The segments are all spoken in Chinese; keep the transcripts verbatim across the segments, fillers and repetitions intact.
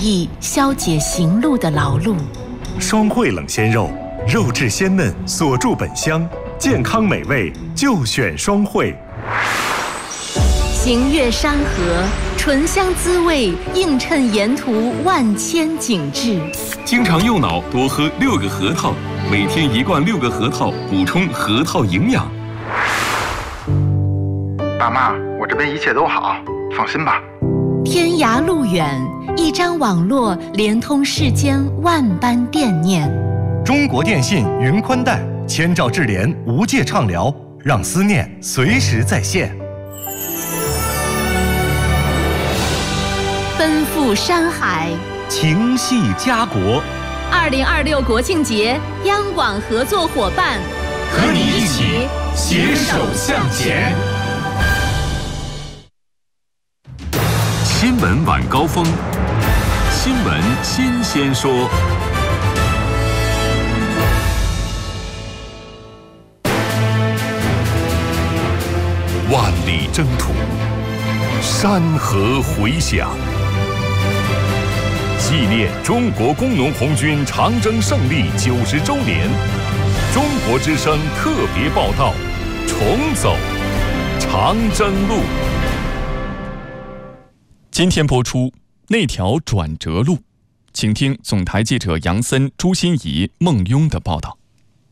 意消解行路的劳碌。 双汇冷鲜肉，肉质鲜嫩，锁住本香，健康美味就选双汇。 行越山河，醇香滋味映衬沿途万千景致。 经常右脑多喝六个核桃，每天一罐六个核桃，补充核桃营养。 爸妈，我这边一切都好，放心吧。 天涯路远，一张网络连通世间万般惦念。 中国电信云宽带，千兆智联无界畅聊，让思念随时在线。 奔赴山海， 情系家国。 二零二六国庆节，央广合作伙伴， 和你一起携手向前。 新闻晚高峰，新闻新鲜说。万里征途，山河回响。纪念中国工农红军长征胜利九十周年，中国之声特别报道：重走长征路。 今天播出那条转折路，请听总台记者杨森、朱欣怡、孟雍的报道。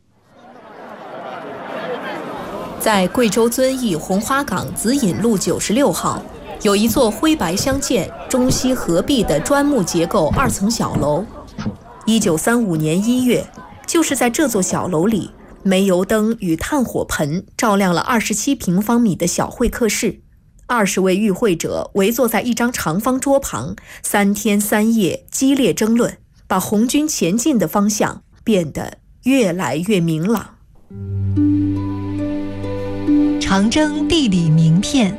在贵州遵义红花岗紫引路九十六号，有一座灰白相间、中西合璧的砖木结构二层小楼。一九三五年一月，就是在这座小楼里，煤油灯与炭火盆照亮了二十七平方米的小会客室。二十位与会者围坐在一张长方桌旁，三天三夜激烈争论，把红军前进的方向变得越来越明朗。 长征地理名片。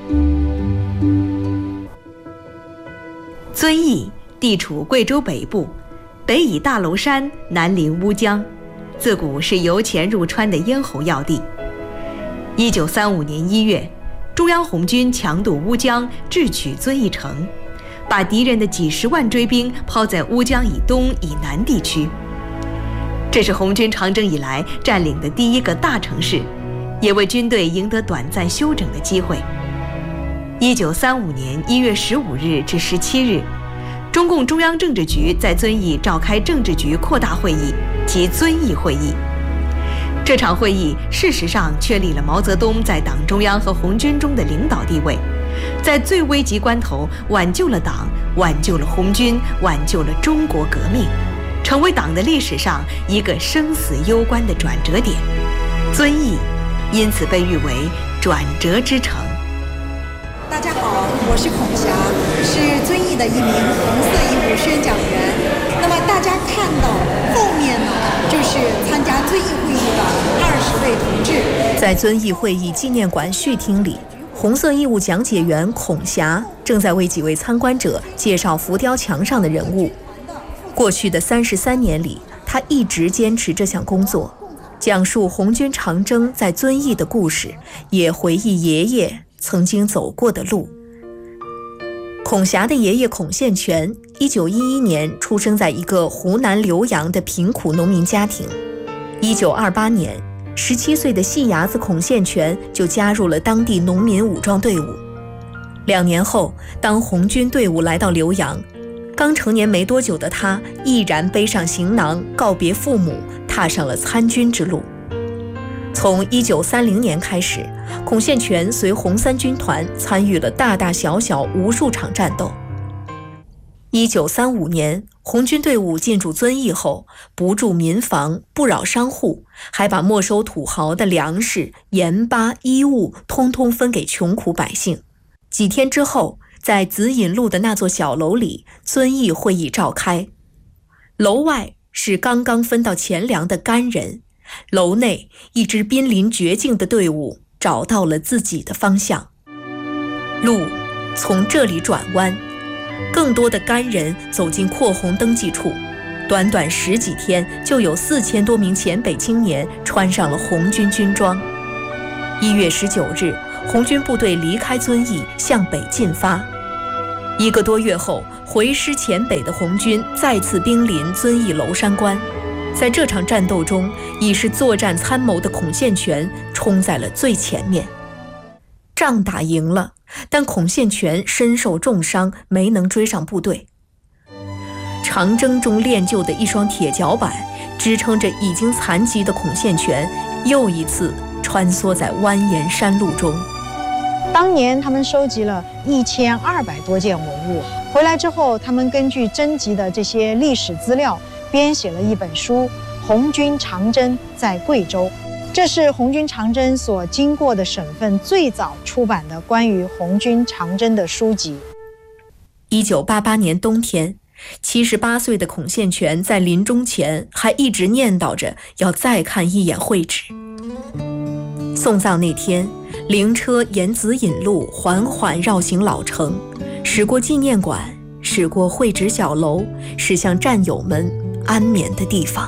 遵义地处贵州北部，北倚大娄山，南临乌江，自古是由钱入川的咽喉要地。一九三五年一月，中央红军强渡乌江，智取遵义城，把敌人的几十万追兵抛在乌江以东以南地区。这是红军长征以来占领的第一个大城市，也为军队赢得短暂休整的机会。一九三五年一月十五日至十七日，中共中央政治局在遵义召开政治局扩大会议及遵义会议。这场会议事实上确立了毛泽东在党中央和红军中的领导地位，在最危急关头挽救了党，挽救了红军，挽救了中国革命，成为党的历史上一个生死攸关的转折点。遵义因此被誉为转折之城。 大家好，我是孔霞，是遵义的一名红色义务宣讲员。那么大家看到后面呢，就是参加遵义会议的二十位同志。 在遵义会议纪念馆序厅里，红色义务讲解员孔霞正在为几位参观者介绍浮雕墙上的人物。过去的三十三年里，他一直坚持这项工作，讲述红军长征在遵义的故事，也回忆爷爷曾经走过的路。孔霞的爷爷孔宪全一九一一年出生在一个湖南浏阳的贫苦农民家庭。一九二八年，十七岁的细伢子孔宪全就加入了当地农民武装队伍。两年后，当红军队伍来到浏阳，刚成年没多久的他毅然背上行囊，告别父母，踏上了参军之路。从一九三零年开始，孔宪全随红三军团参与了大大小小无数场战斗。一九三五年，红军队伍进驻遵义后，不筑民房，不扰商户，还把没收土豪的粮食、盐巴、衣物通通分给穷苦百姓。几天之后，在紫引路的那座小楼里，遵义会议召开。楼外是刚刚分到钱粮的干人，楼内一支濒临绝境的队伍找到了自己的方向。路从这里转弯，更多的干人走进扩红登记处，短短十几天，就有四千多名黔北青年穿上了红军军装。一月十九日，红军部队离开遵义，向北进发。一个多月后， 回师黔北的红军再次兵临遵义娄山关。在这场战斗中，已是作战参谋的孔宪全冲在了最前面。仗打赢了，但孔宪全身受重伤，没能追上部队。长征中练就的一双铁脚板，支撑着已经残疾的孔宪全，又一次穿梭在蜿蜒山路中。 当年他们收集了一千二百多件文物，回来之后，他们根据征集的这些历史资料，编写了一本书《红军长征在贵州》。这是红军长征所经过的省份最早出版的关于红军长征的书籍。 一九八八年冬天，七十八岁的孔宪全在临终前还一直念叨着要再看一眼会址。送葬那天，灵车沿紫引路缓缓绕行老城，驶过纪念馆，驶过会址小楼，驶向战友们安眠的地方。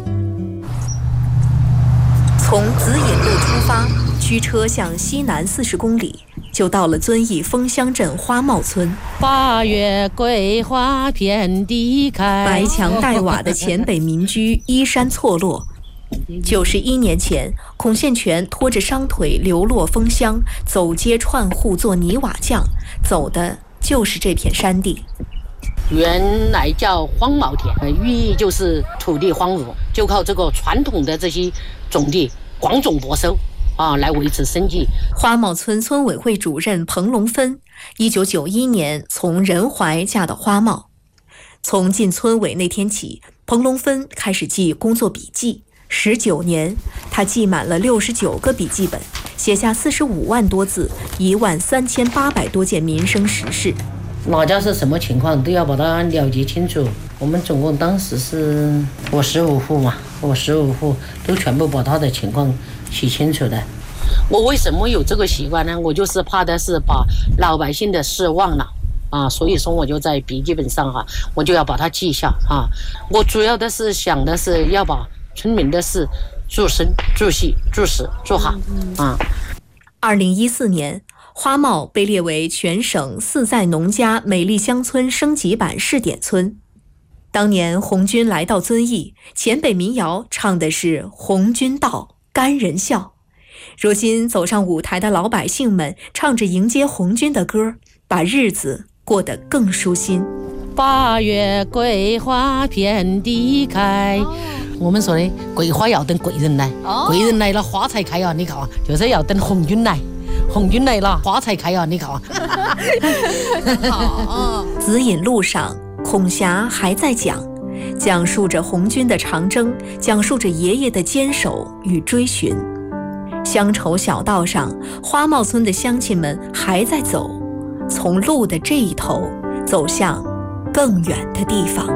从紫引路出发，驱车向西南四十公里，就到了遵义枫乡镇花帽村。 八月桂花遍地开， 白墙黛瓦的黔北民居依山错落。九十一年前，孔宪全拖着伤腿流落枫乡，走街串户做泥瓦匠，走的就是这片山地。 原来叫荒茅田，寓意就是土地荒芜，就靠这个传统的这些种地广种播收啊，来维持生计。 花帽村村委会主任彭龙芬，一九九一年从仁怀嫁到花帽。从进村委那天起，彭龙芬开始记工作笔记。十九年，他记满了六十九个笔记本，写下四十五万多字，一万三千八百多件民生实事。 哪家是什么情况都要把它了解清楚。我们总共当时是我十五户嘛，我十五户都全部把他的情况写清楚的。我为什么有这个习惯呢？我就是怕的是把老百姓的事忘了啊，所以说我就在笔记本上哈、啊，我就要把它记下啊。我主要的是想的是要把村民的事住生、住戏、住死做好啊。 二零一四年。花帽被列为全省四在农家美丽乡村升级版试点村。当年红军来到遵义，黔北民谣唱的是红军到，甘人笑。如今走上舞台的老百姓们唱着迎接红军的歌，把日子过得更舒心。 八月桂花遍地开，我们说的桂花要等贵人来，贵人来了花才开啊！你看啊，就是要等红军来。红军来了，花才开啊！你看啊， 好。紫引路上，孔霞还在讲，讲述着红军的长征，讲述着爷爷的坚守与追寻。乡愁小道上，花帽村的乡亲们还在走，从路的这一头走向更远的地方。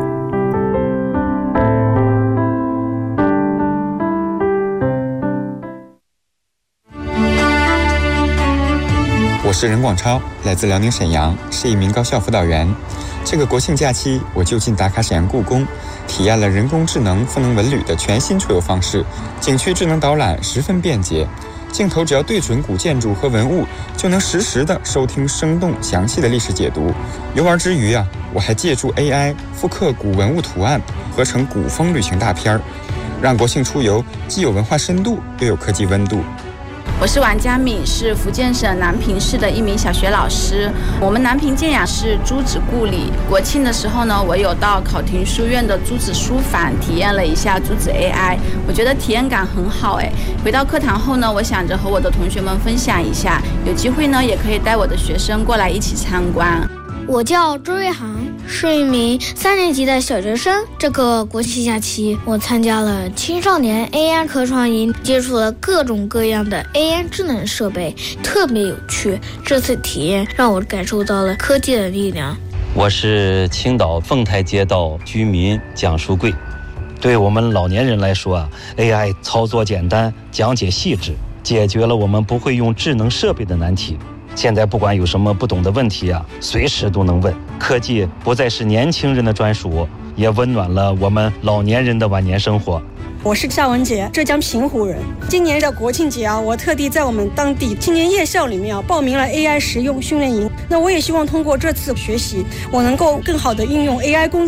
我是任广超，来自辽宁沈阳，是一名高校辅导员。这个国庆假期，我就近打卡沈阳故宫，体验了人工智能赋能文旅的全新出游方式。景区智能导览十分便捷，镜头只要对准古建筑和文物，就能实时的收听生动详细的历史解读。游玩之余啊，我还借助 A I 复刻古文物图案，合成古风旅行大片，让国庆出游既有文化深度，又有科技温度。 我是王佳敏，是福建省南平市的一名小学老师。我们南平建阳是朱子故里，国庆的时候呢，我有到考亭书院的朱子书房体验了一下朱子 A I， 我觉得体验感很好哎。回到课堂后呢，我想着和我的同学们分享一下，有机会呢也可以带我的学生过来一起参观。 我叫周瑞航，是一名三年级的小学生。这个国庆假期，我参加了青少年 A I 科创营，接触了各种各样的 A I 智能设备，特别有趣。这次体验让我感受到了科技的力量。 我是青岛凤台街道居民蒋书贵。对我们老年人来说啊 ，A I 操作简单，讲解细致，解决了我们不会用智能设备的难题。现在不管有什么不懂的问题啊，随时都能问。科技不再是年轻人的专属，也温暖了我们老年人的晚年生活。 我是夏文杰，浙江平湖人。今年的国庆节啊，我特地在我们当地青年夜校里面啊报名了 A I 实用训练营， 那我也希望通过这次学习，我能够更好的应用 A I 工